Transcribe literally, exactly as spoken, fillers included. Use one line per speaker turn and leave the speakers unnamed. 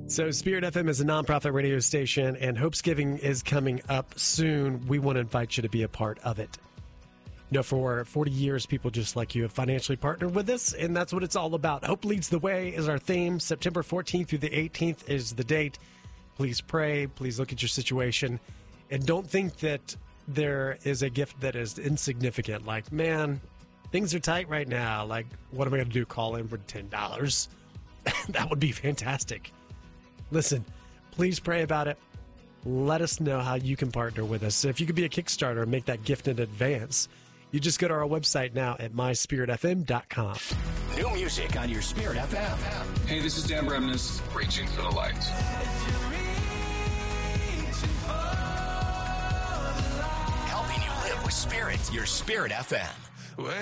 So Spirit F M is a nonprofit radio station, and Hopesgiving is coming up soon. We want to invite you to be a part of it. You know, for forty years, people just like you have financially partnered with us, and that's what it's all about. Hope Leads the Way is our theme. September fourteenth through the eighteenth is the date. Please pray. Please look at your situation. And don't think that there is a gift that is insignificant. Like, man, things are tight right now. Like, what am I going to do? Call in for ten dollars? That would be fantastic. Listen, please pray about it. Let us know how you can partner with us. If you could be a Kickstarter and make that gift in advance, you just go to our website now at my spirit f m dot com.
New music on your Spirit F M.
Hey, this is Dan Bremnes, Reaching for the Light.
Helping you live with Spirit, your Spirit F M.